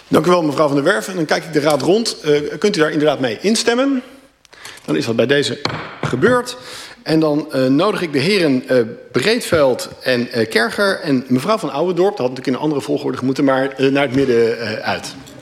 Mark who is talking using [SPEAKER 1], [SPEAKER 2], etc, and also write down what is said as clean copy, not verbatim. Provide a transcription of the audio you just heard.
[SPEAKER 1] Dank u wel, mevrouw Van der Werf. En dan kijk ik de raad rond. Kunt u daar inderdaad mee instemmen? Dan is dat bij deze gebeurd. En dan nodig ik de heren Breedveld en Kerger en mevrouw van Ouwendorp, dat had natuurlijk in een andere volgorde moeten, maar naar het midden uit.